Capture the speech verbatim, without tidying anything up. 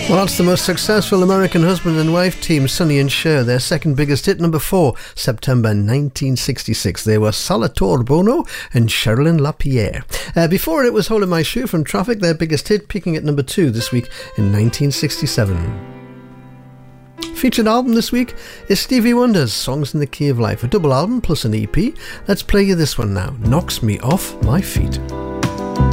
Well, that's the most successful American husband and wife team, Sonny and Cher. Their second biggest hit, number four, September nineteen sixty-six. They were Salvatore Bono and Sherilyn LaPierre. Uh, before it was Holding My Shoe from Traffic, their biggest hit, peaking at number two this week in nineteen sixty-seven. Featured album this week is Stevie Wonder's Songs in the Key of Life, a double album plus an E P. Let's play you this one now, Knocks Me Off My Feet.